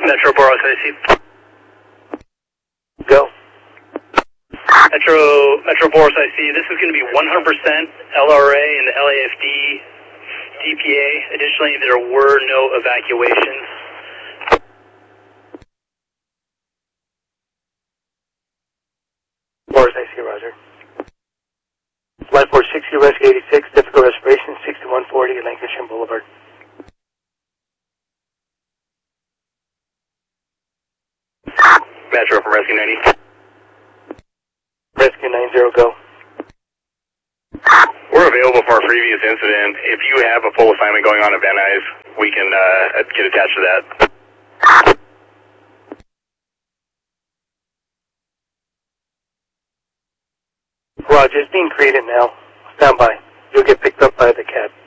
Metro Boros IC. Go. Metro Boros IC, this is going to be 100% LRA and the LAFD DPA. Additionally, there were no evacuations. Boros IC, roger. Flight 460, Rescue 86, difficult respiration, 6140 Lancashire Boulevard. Metro from Rescue 90. Rescue 90, go. We're available for our previous incident. If you have a full assignment going on at Van Nuys, we can get attached to that. Roger, it's being created now. Stand by. You'll get picked up by the cab.